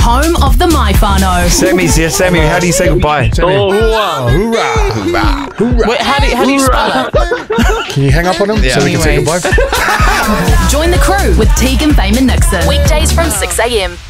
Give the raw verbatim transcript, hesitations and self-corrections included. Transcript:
home of the My Whānau. Sammy's here. Sammy, how do you say goodbye? Oh, hoorah. Hoorah. Hoorah. Hoorah. Wait, how do you, how do you spell it? Can you hang up on him Yeah. so we can say Anyways. goodbye? Join the crew with Tegan, Fame and Nixon. Weekdays from six a.m.